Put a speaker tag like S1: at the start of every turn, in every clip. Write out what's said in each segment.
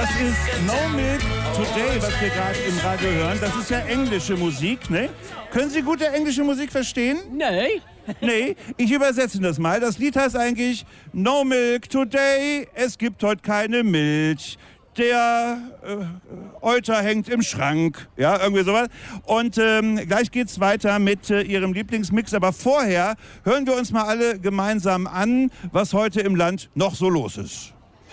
S1: Das ist No Milk Today, was wir gerade im Radio hören. Das ist ja englische Musik, ne? Können Sie gute englische Musik verstehen?
S2: Nee.
S1: Nee, ich übersetze das mal. Das Lied heißt eigentlich No Milk Today, es gibt heute keine Milch. Der Euter hängt im Schrank, ja, irgendwie sowas. Und gleich geht's weiter mit Ihrem Lieblingsmix. Aber vorher hören wir uns mal alle gemeinsam an, was heute im Land noch so los ist.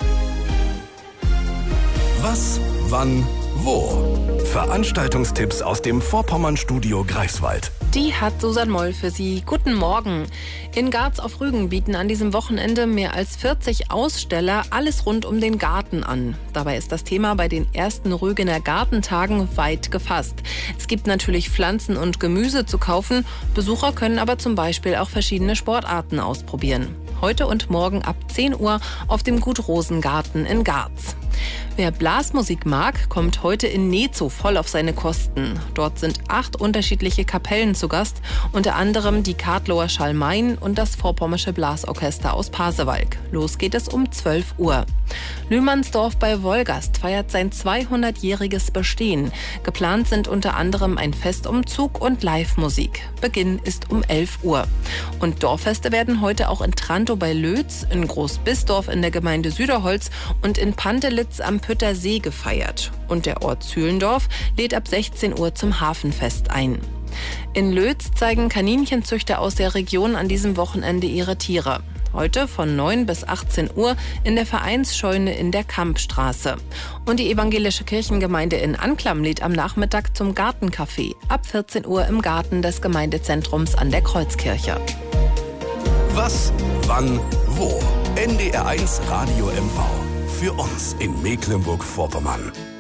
S3: Was, wann, wo? Veranstaltungstipps aus dem Vorpommern-Studio Greifswald.
S4: Die hat Susan Moll für Sie. Guten Morgen. In Garz auf Rügen bieten an diesem Wochenende mehr als 40 Aussteller alles rund um den Garten an. Dabei ist das Thema bei den ersten Rügener Gartentagen weit gefasst. Es gibt natürlich Pflanzen und Gemüse zu kaufen. Besucher können aber zum Beispiel auch verschiedene Sportarten ausprobieren. Heute und morgen ab 10 Uhr auf dem Gut Rosengarten in Garz. Wer Blasmusik mag, kommt heute in Nezow voll auf seine Kosten. Dort sind 8 unterschiedliche Kapellen zu Gast, unter anderem die Kartloer Schalmein und das Vorpommersche Blasorchester aus Pasewalk. Los geht es um 12 Uhr. Lühmannsdorf bei Wolgast feiert sein 200-jähriges Bestehen. Geplant sind unter anderem ein Festumzug und Live-Musik. Beginn ist um 11 Uhr. Und Dorffeste werden heute auch in Trantow bei Lötz, in Großbisdorf in der Gemeinde Süderholz und in Pantelitz am Pütter See gefeiert. Und der Ort Zühlendorf lädt ab 16 Uhr zum Hafenfest ein. In Lötz zeigen Kaninchenzüchter aus der Region an diesem Wochenende ihre Tiere. Heute von 9 bis 18 Uhr in der Vereinsscheune in der Kampstraße. Und die evangelische Kirchengemeinde in Anklam lädt am Nachmittag zum Gartencafé ab 14 Uhr im Garten des Gemeindezentrums an der Kreuzkirche.
S3: Was, wann, wo? NDR1 Radio MV. Für uns in Mecklenburg-Vorpommern.